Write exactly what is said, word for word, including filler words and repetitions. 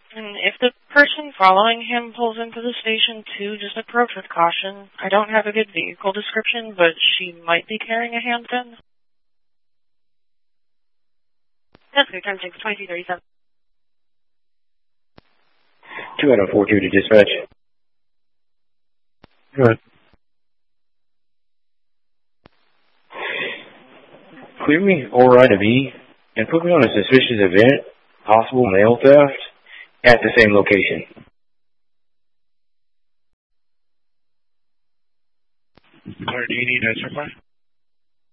And if the person following him pulls into the station too, just approach with caution. I don't have a good vehicle description, but she might be carrying a handgun. That's good. Time six, twenty-two thirty-seven. two out of four two to dispatch. Good. Clear me all right of E and put me on a suspicious event, possible mail theft, at the same location. Where do you need answer by?